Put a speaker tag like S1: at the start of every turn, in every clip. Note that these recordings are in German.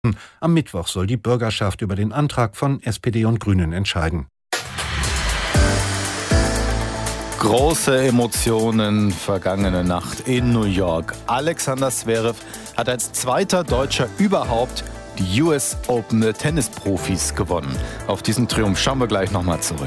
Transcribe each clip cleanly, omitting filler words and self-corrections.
S1: Am Mittwoch soll die Bürgerschaft über den Antrag von SPD und Grünen entscheiden.
S2: Große Emotionen vergangene Nacht in New York. Alexander Zverev hat als zweiter Deutscher überhaupt die US Open der Tennisprofis gewonnen. Auf diesen Triumph schauen wir gleich nochmal zurück.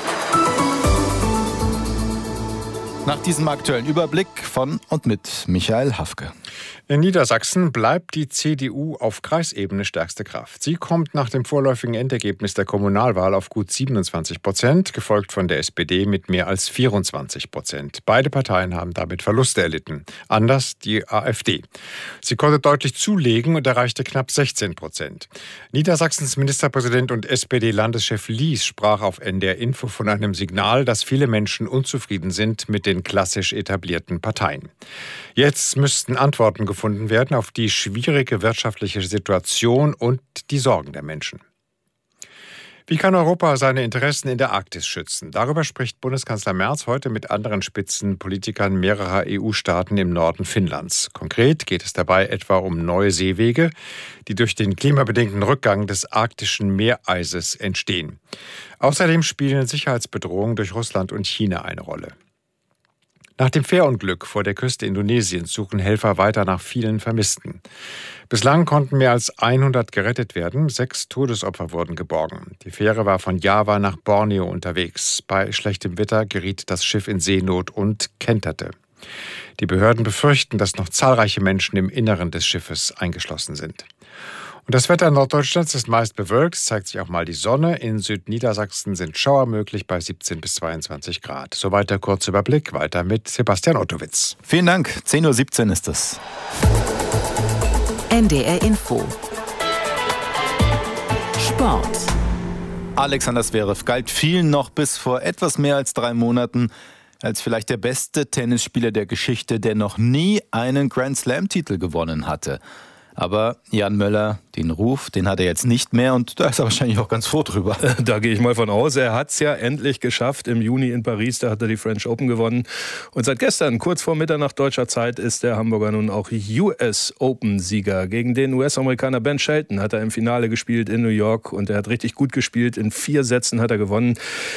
S2: Nach diesem aktuellen Überblick von und mit Michael Hafke.
S3: In Niedersachsen bleibt die CDU auf Kreisebene stärkste Kraft. Sie kommt nach dem vorläufigen Endergebnis der Kommunalwahl auf gut 27%, gefolgt von der SPD mit mehr als 24%. Beide Parteien haben damit Verluste erlitten. Anders die AfD. Sie konnte deutlich zulegen und erreichte knapp 16%. Niedersachsens Ministerpräsident und SPD-Landeschef Lies sprach auf NDR Info von einem Signal, dass viele Menschen unzufrieden sind mit den klassisch etablierten Parteien. Jetzt müssten Antworten gefunden werden auf die schwierige wirtschaftliche Situation und die Sorgen der Menschen. Wie kann Europa seine Interessen in der Arktis schützen? Darüber spricht Bundeskanzler Merz heute mit anderen Spitzenpolitikern mehrerer EU-Staaten im Norden Finnlands. Konkret geht es dabei etwa um neue Seewege, die durch den klimabedingten Rückgang des arktischen Meereises entstehen. Außerdem spielen Sicherheitsbedrohungen durch Russland und China eine Rolle. Nach dem Fährunglück vor der Küste Indonesiens suchen Helfer weiter nach vielen Vermissten. Bislang konnten mehr als 100 gerettet werden. 6 Todesopfer wurden geborgen. Die Fähre war von Java nach Borneo unterwegs. Bei schlechtem Wetter geriet das Schiff in Seenot und kenterte. Die Behörden befürchten, dass noch zahlreiche Menschen im Inneren des Schiffes eingeschlossen sind. Und das Wetter Norddeutschlands ist meist bewölkt, zeigt sich auch mal die Sonne. In Südniedersachsen sind Schauer möglich bei 17 bis 22 Grad. Soweit der kurze Überblick. Weiter mit Sebastian Ottowitz.
S2: Vielen Dank. 10:17 Uhr ist es.
S4: NDR Info. Sport.
S2: Alexander Zverev galt vielen noch bis vor etwas mehr als 3 Monaten als vielleicht der beste Tennisspieler der Geschichte, der noch nie einen Grand-Slam-Titel gewonnen hatte. Aber Jan Möller, den Ruf, den hat er jetzt nicht mehr und da ist er wahrscheinlich auch ganz froh drüber.
S5: Da gehe ich mal von aus. Er hat es ja endlich geschafft im Juni in Paris. Da hat er die French Open gewonnen. Und seit gestern, kurz vor Mitternacht deutscher Zeit, ist der Hamburger nun auch US Open-Sieger. Gegen den US-Amerikaner Ben Shelton hat er im Finale gespielt in New York und er hat richtig gut gespielt. In 4 Sätzen hat er gewonnen.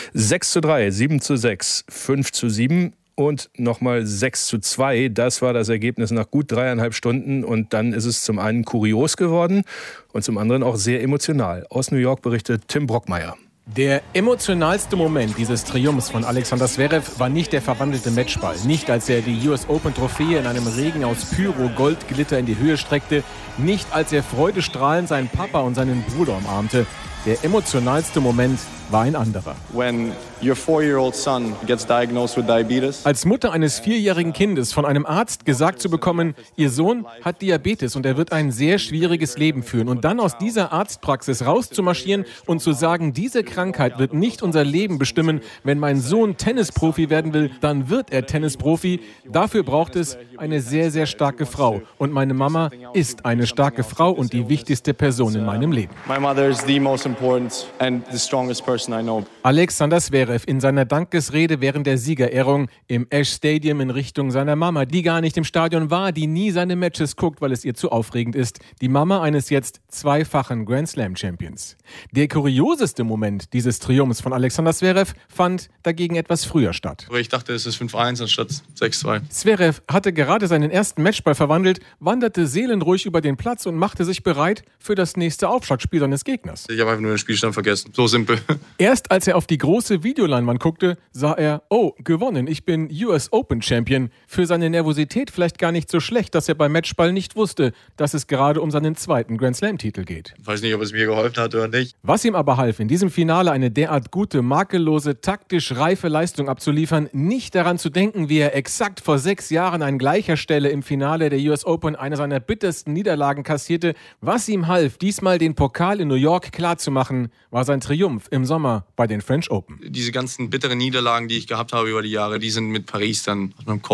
S5: 6:3, 7:6, 5:7. Und nochmal 6:2, das war das Ergebnis nach gut 3,5 Stunden. Und dann ist es zum einen kurios geworden und zum anderen auch sehr emotional. Aus New York berichtet Tim Brockmeier.
S6: Der emotionalste Moment dieses Triumphs von Alexander Zverev war nicht der verwandelte Matchball. Nicht, als er die US Open-Trophäe in einem Regen aus Pyro-Goldglitter in die Höhe streckte. Nicht, als er freudestrahlend seinen Papa und seinen Bruder umarmte. Der emotionalste Moment war ein anderer.
S7: When your 4-year-old son gets diagnosed with diabetes.
S6: Als Mutter eines 4-jährigen Kindes von einem Arzt gesagt zu bekommen, ihr Sohn hat Diabetes und er wird ein sehr schwieriges Leben führen. Und dann aus dieser Arztpraxis rauszumarschieren und zu sagen, diese Krankheit wird nicht unser Leben bestimmen. Wenn mein Sohn Tennisprofi werden will, dann wird er Tennisprofi. Dafür braucht es eine sehr, sehr starke Frau. Und meine Mama ist eine starke Frau und die wichtigste Person in meinem Leben.
S7: My mother is the most important and the strongest person I know.
S6: Alexander Zverev in seiner Dankesrede während der Siegerehrung im Ash Stadium in Richtung seiner Mama, die gar nicht im Stadion war, die nie seine Matches guckt, weil es ihr zu aufregend ist. Die Mama eines jetzt 2-fachen Grand Slam Champions. Der kurioseste Moment dieses Triumphs von Alexander Zverev fand dagegen etwas früher statt.
S7: Ich dachte, es ist 5-1 anstatt 6-2.
S6: Zverev hatte gerade seinen ersten Matchball verwandelt, wanderte seelenruhig über den Platz und machte sich bereit für das nächste Aufschlagspiel seines Gegners.
S7: Ich habe einfach nur den Spielstand vergessen. So simpel.
S6: Erst als er auf die große Videoleinwand guckte, sah er, oh, gewonnen, ich bin US Open Champion. Für seine Nervosität vielleicht gar nicht so schlecht, dass er beim Matchball nicht wusste, dass es gerade um seinen zweiten Grand Slam Titel geht.
S7: Ich weiß nicht, ob es mir geholfen hat oder nicht.
S6: Was ihm aber half, in diesem Finale eine derart gute, makellose, taktisch reife Leistung abzuliefern, nicht daran zu denken, wie er exakt vor 6 Jahren an gleicher Stelle im Finale der US Open eine seiner bittersten Niederlagen kassierte. Was ihm half, diesmal den Pokal in New York klarzumachen, war sein Triumph im Sommer bei den French Open.
S7: Diese ganzen bitteren Niederlagen, die ich gehabt habe über die Jahre, die sind mit Paris dann aus meinem Kopf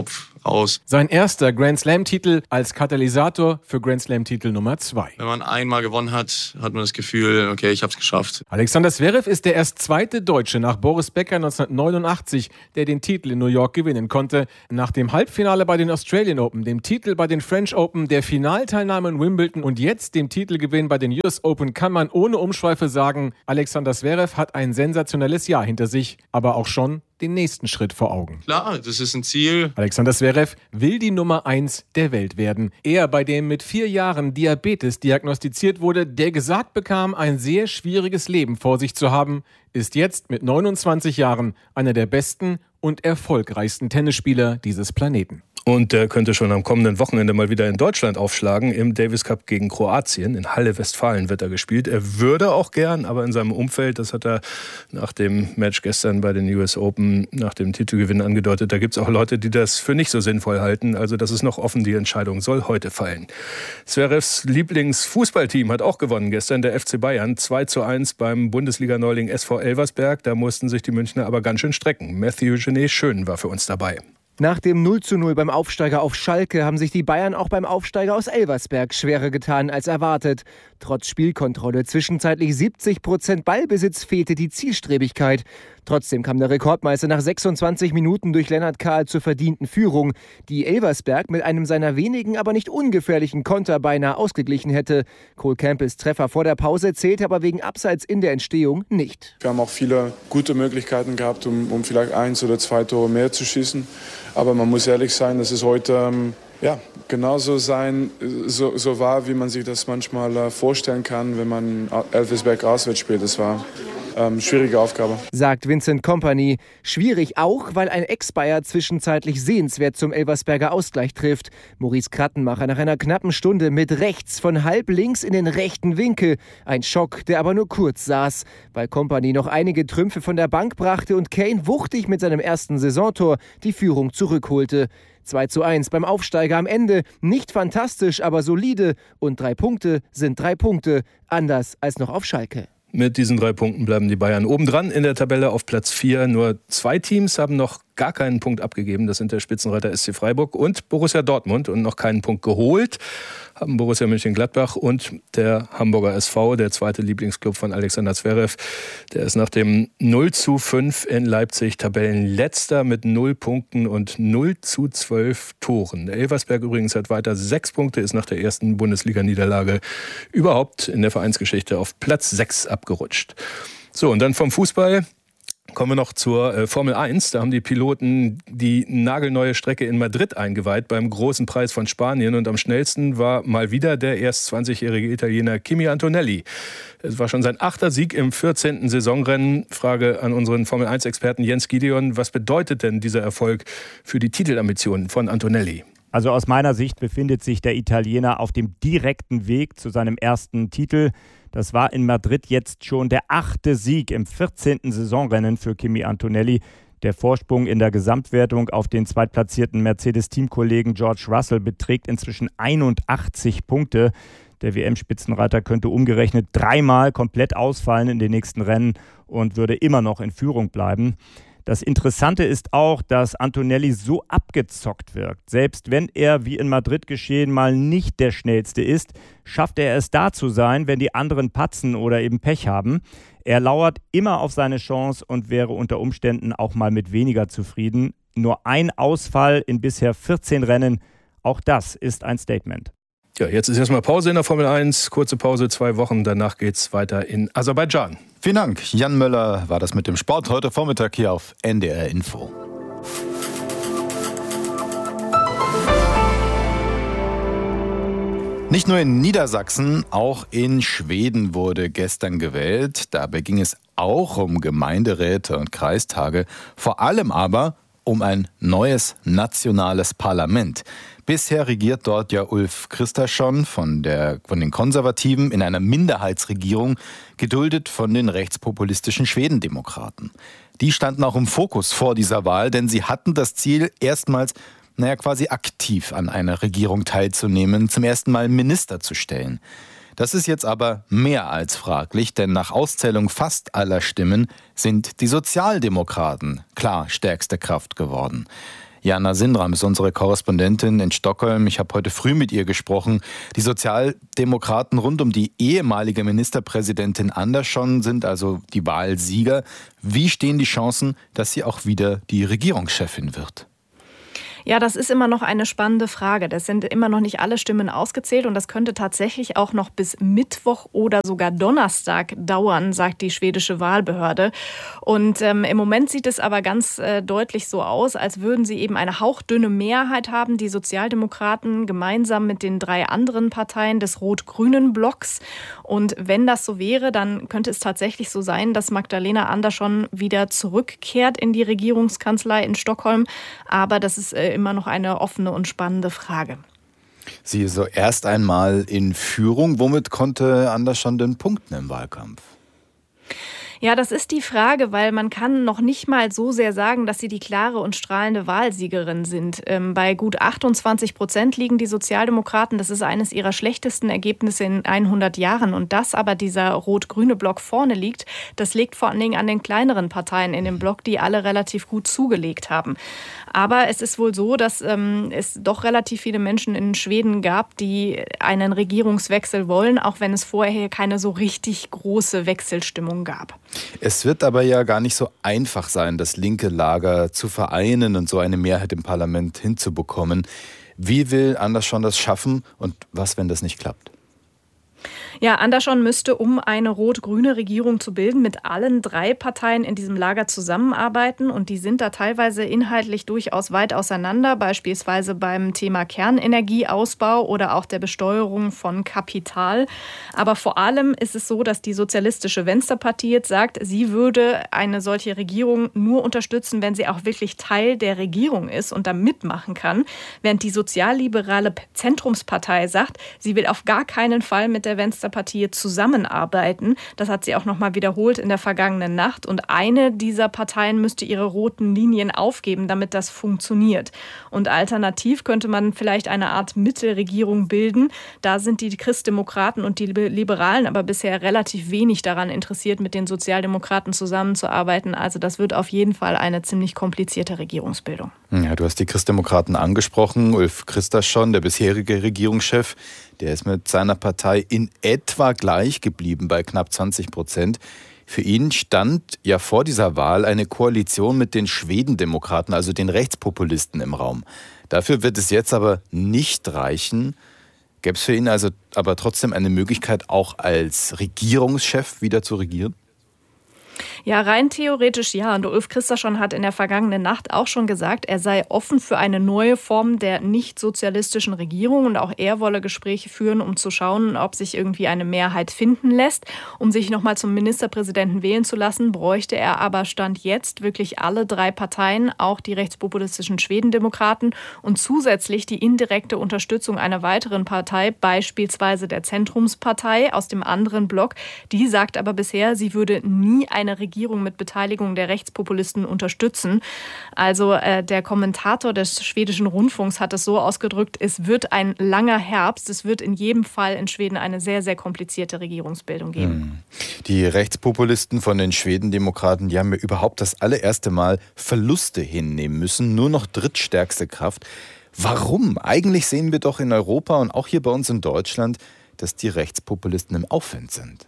S4: raus.
S6: Sein erster Grand Slam-Titel als Katalysator für Grand Slam-Titel Nummer 2.
S4: Wenn man einmal gewonnen hat, hat man das Gefühl, okay, ich habe es geschafft.
S6: Alexander Zverev ist der erst zweite Deutsche nach Boris Becker 1989, der den Titel in New York gewinnen konnte. Nach dem Halbfinale bei den Australian Open, dem Titel bei den French Open, der Finalteilnahme in Wimbledon und jetzt dem Titelgewinn bei den US Open kann man ohne Umschweife sagen, Alexander Zverev hat ein sensationelles Jahr hinter sich, aber auch schon den nächsten Schritt vor Augen.
S4: Klar, das ist ein Ziel.
S6: Alexander Zverev will die Nummer 1 der Welt werden. Er, bei dem mit 4 Jahren Diabetes diagnostiziert wurde, der gesagt bekam, ein sehr schwieriges Leben vor sich zu haben, ist jetzt mit 29 Jahren einer der besten und erfolgreichsten Tennisspieler dieses Planeten.
S5: Und der könnte schon am kommenden Wochenende mal wieder in Deutschland aufschlagen. Im Davis Cup gegen Kroatien. In Halle, Westfalen wird er gespielt. Er würde auch gern, aber in seinem Umfeld, das hat er nach dem Match gestern bei den US Open, nach dem Titelgewinn angedeutet, da gibt es auch Leute, die das für nicht so sinnvoll halten. Also das ist noch offen, die Entscheidung soll heute fallen. Zverevs Lieblingsfußballteam hat auch gewonnen gestern, der FC Bayern. 2:1 beim Bundesliga-Neuling SV Elversberg. Da mussten sich die Münchner aber ganz schön strecken. Matthew Genet Schön war für uns dabei.
S8: Nach dem 0:0 beim Aufsteiger auf Schalke haben sich die Bayern auch beim Aufsteiger aus Elversberg schwerer getan als erwartet. Trotz Spielkontrolle, zwischenzeitlich 70% Ballbesitz, fehlte die Zielstrebigkeit. Trotzdem kam der Rekordmeister nach 26 Minuten durch Lennart Kahl zur verdienten Führung, die Elversberg mit einem seiner wenigen, aber nicht ungefährlichen Konter beinahe ausgeglichen hätte. Cole Campbells Treffer vor der Pause zählte aber wegen Abseits in der Entstehung nicht.
S9: Wir haben auch viele gute Möglichkeiten gehabt, um vielleicht 1 oder 2 Tore mehr zu schießen. Aber man muss ehrlich sein, dass es heute genauso so war, wie man sich das manchmal vorstellen kann, wenn man Elversberg auswärts spielt. Das war eine schwierige Aufgabe.
S8: Sagt Vincent Kompany. Schwierig auch, weil ein Ex-Bayer zwischenzeitlich sehenswert zum Elversberger Ausgleich trifft. Maurice Krattenmacher nach einer knappen Stunde mit rechts von halb links in den rechten Winkel. Ein Schock, der aber nur kurz saß, weil Kompany noch einige Trümpfe von der Bank brachte und Kane wuchtig mit seinem ersten Saisontor die Führung zurückholte. 2:1 beim Aufsteiger am Ende. Nicht fantastisch, aber solide. Und 3 Punkte sind 3 Punkte. Anders als noch auf Schalke.
S5: Mit diesen 3 Punkten bleiben die Bayern obendran in der Tabelle auf Platz 4. Nur 2 Teams haben noch gar keinen Punkt abgegeben. Das sind der Spitzenreiter SC Freiburg und Borussia Dortmund. Und noch keinen Punkt geholt haben Borussia Mönchengladbach und der Hamburger SV, der zweite Lieblingsclub von Alexander Zverev. Der ist nach dem 0:5 in Leipzig Tabellenletzter mit 0 Punkten und 0:12 Toren. Der Elversberg übrigens hat weiter 6 Punkte, ist nach der ersten Bundesliga-Niederlage überhaupt in der Vereinsgeschichte auf Platz 6 abgerutscht. So, und dann vom Fußball kommen wir noch zur Formel 1. Da haben die Piloten die nagelneue Strecke in Madrid eingeweiht beim großen Preis von Spanien. Und am schnellsten war mal wieder der erst 20-jährige Italiener Kimi Antonelli. Es war schon sein 8. Sieg im 14. Saisonrennen. Frage an unseren Formel 1-Experten Jens Gideon. Was bedeutet denn dieser Erfolg für die Titelambitionen von Antonelli?
S10: Also aus meiner Sicht befindet sich der Italiener auf dem direkten Weg zu seinem ersten Titel. Das war in Madrid jetzt schon der 8. Sieg im 14. Saisonrennen für Kimi Antonelli. Der Vorsprung in der Gesamtwertung auf den zweitplatzierten Mercedes-Teamkollegen George Russell beträgt inzwischen 81 Punkte. Der WM-Spitzenreiter könnte umgerechnet 3-mal komplett ausfallen in den nächsten Rennen und würde immer noch in Führung bleiben. Das Interessante ist auch, dass Antonelli so abgezockt wirkt. Selbst wenn er, wie in Madrid geschehen, mal nicht der Schnellste ist, schafft er es da zu sein, wenn die anderen patzen oder eben Pech haben. Er lauert immer auf seine Chance und wäre unter Umständen auch mal mit weniger zufrieden. Nur ein Ausfall in bisher 14 Rennen, auch das ist ein Statement.
S5: Ja, jetzt ist erstmal Pause in der Formel 1, kurze Pause, 2 Wochen, danach geht's weiter in Aserbaidschan.
S2: Vielen Dank, Jan Möller war das mit dem Sport heute Vormittag hier auf NDR Info. Nicht nur in Niedersachsen, auch in Schweden wurde gestern gewählt. Dabei ging es auch um Gemeinderäte und Kreistage, vor allem aber um ein neues nationales Parlament. Bisher regiert dort ja Ulf Kristersson von den Konservativen in einer Minderheitsregierung, geduldet von den rechtspopulistischen Schwedendemokraten. Die standen auch im Fokus vor dieser Wahl, denn sie hatten das Ziel, erstmals quasi aktiv an einer Regierung teilzunehmen, zum ersten Mal Minister zu stellen. Das ist jetzt aber mehr als fraglich, denn nach Auszählung fast aller Stimmen sind die Sozialdemokraten klar stärkste Kraft geworden. Jana Sindram ist unsere Korrespondentin in Stockholm. Ich habe heute früh mit ihr gesprochen. Die Sozialdemokraten rund um die ehemalige Ministerpräsidentin Andersson sind also die Wahlsieger. Wie stehen die Chancen, dass sie auch wieder die Regierungschefin wird?
S11: Ja, das ist immer noch eine spannende Frage. Das sind immer noch nicht alle Stimmen ausgezählt und das könnte tatsächlich auch noch bis Mittwoch oder sogar Donnerstag dauern, sagt die schwedische Wahlbehörde. Und im Moment sieht es aber ganz deutlich so aus, als würden sie eben eine hauchdünne Mehrheit haben, die Sozialdemokraten gemeinsam mit den 3 anderen Parteien des rot-grünen Blocks. Und wenn das so wäre, dann könnte es tatsächlich so sein, dass Magdalena Andersson wieder zurückkehrt in die Regierungskanzlei in Stockholm. Aber das ist immer noch eine offene und spannende Frage.
S2: Sie ist so erst einmal in Führung. Womit konnte Andersson denn punkten im Wahlkampf?
S11: Ja, das ist die Frage, weil man kann noch nicht mal so sehr sagen, dass sie die klare und strahlende Wahlsiegerin sind. Bei gut 28% liegen die Sozialdemokraten. Das ist eines ihrer schlechtesten Ergebnisse in 100 Jahren. Und dass aber dieser rot-grüne Block vorne liegt, das liegt vor allen Dingen an den kleineren Parteien in dem Block, die alle relativ gut zugelegt haben. Aber es ist wohl so, dass es doch relativ viele Menschen in Schweden gab, die einen Regierungswechsel wollen, auch wenn es vorher keine so richtig große Wechselstimmung gab.
S2: Es wird aber ja gar nicht so einfach sein, das linke Lager zu vereinen und so eine Mehrheit im Parlament hinzubekommen. Wie will Andersson das schaffen und was, wenn das nicht klappt?
S11: Ja, Andersson müsste, um eine rot-grüne Regierung zu bilden, mit allen 3 Parteien in diesem Lager zusammenarbeiten. Und die sind da teilweise inhaltlich durchaus weit auseinander, beispielsweise beim Thema Kernenergieausbau oder auch der Besteuerung von Kapital. Aber vor allem ist es so, dass die Sozialistische Venstrepartie jetzt sagt, sie würde eine solche Regierung nur unterstützen, wenn sie auch wirklich Teil der Regierung ist und da mitmachen kann. Während die sozialliberale Zentrumspartei sagt, sie will auf gar keinen Fall mit der Venstrepartie zusammenarbeiten. Das hat sie auch noch mal wiederholt in der vergangenen Nacht. Und eine dieser Parteien müsste ihre roten Linien aufgeben, damit das funktioniert. Und alternativ könnte man vielleicht eine Art Mittelregierung bilden. Da sind die Christdemokraten und die Liberalen aber bisher relativ wenig daran interessiert, mit den Sozialdemokraten zusammenzuarbeiten. Also das wird auf jeden Fall eine ziemlich komplizierte Regierungsbildung.
S2: Ja, du hast die Christdemokraten angesprochen. Ulf Kristersson, der bisherige Regierungschef, der ist mit seiner Partei in etwa gleich geblieben bei knapp 20%. Für ihn stand ja vor dieser Wahl eine Koalition mit den Schwedendemokraten, also den Rechtspopulisten, im Raum. Dafür wird es jetzt aber nicht reichen. Gäbe es für ihn also aber trotzdem eine Möglichkeit, auch als Regierungschef wieder zu regieren?
S11: Ja, rein theoretisch ja. Und Ulf Kristersson hat in der vergangenen Nacht auch schon gesagt, er sei offen für eine neue Form der nicht-sozialistischen Regierung. Und auch er wolle Gespräche führen, um zu schauen, ob sich irgendwie eine Mehrheit finden lässt. Um sich nochmal zum Ministerpräsidenten wählen zu lassen, bräuchte er aber Stand jetzt wirklich alle 3 Parteien, auch die rechtspopulistischen Schwedendemokraten und zusätzlich die indirekte Unterstützung einer weiteren Partei, beispielsweise der Zentrumspartei aus dem anderen Block. Die sagt aber bisher, sie würde nie eine Regierung mit Beteiligung der Rechtspopulisten unterstützen. Also der Kommentator des schwedischen Rundfunks hat es so ausgedrückt, es wird ein langer Herbst. Es wird in jedem Fall in Schweden eine sehr, sehr komplizierte Regierungsbildung geben.
S2: Die Rechtspopulisten von den Schwedendemokraten, die haben ja überhaupt das allererste Mal Verluste hinnehmen müssen. Nur noch drittstärkste Kraft. Warum? Eigentlich sehen wir doch in Europa und auch hier bei uns in Deutschland, dass die Rechtspopulisten im Aufwind sind.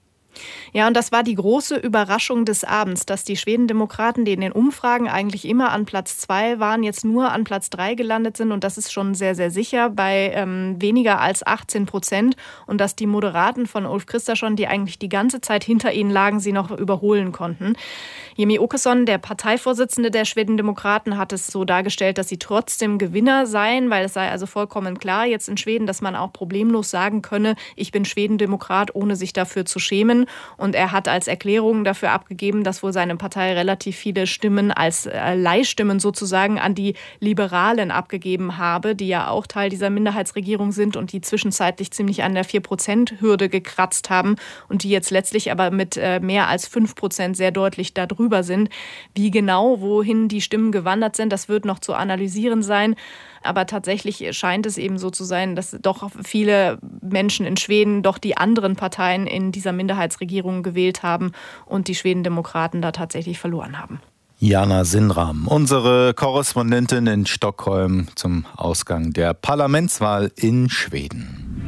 S11: Ja, und das war die große Überraschung des Abends, dass die Schwedendemokraten, die in den Umfragen eigentlich immer an Platz 2 waren, jetzt nur an Platz 3 gelandet sind. Und das ist schon sehr, sehr sicher bei weniger als 18%. Und dass die Moderaten von Ulf Kristersson, die eigentlich die ganze Zeit hinter ihnen lagen, sie noch überholen konnten. Jimmie Åkesson, der Parteivorsitzende der Schwedendemokraten, hat es so dargestellt, dass sie trotzdem Gewinner seien, weil es sei also vollkommen klar jetzt in Schweden, dass man auch problemlos sagen könne, ich bin Schwedendemokrat, ohne sich dafür zu schämen. Und er hat als Erklärung dafür abgegeben, dass wohl seine Partei relativ viele Stimmen als Leihstimmen sozusagen an die Liberalen abgegeben habe, die ja auch Teil dieser Minderheitsregierung sind und die zwischenzeitlich ziemlich an der 4%-Hürde gekratzt haben und die jetzt letztlich aber mit mehr als 5% sehr deutlich darüber sind. Wie genau, wohin die Stimmen gewandert sind, das wird noch zu analysieren sein. Aber tatsächlich scheint es eben so zu sein, dass doch viele Menschen in Schweden doch die anderen Parteien in dieser Minderheitsregierung gewählt haben und die Schwedendemokraten da tatsächlich verloren haben.
S2: Jana Sinnram, unsere Korrespondentin in Stockholm zum Ausgang der Parlamentswahl in Schweden.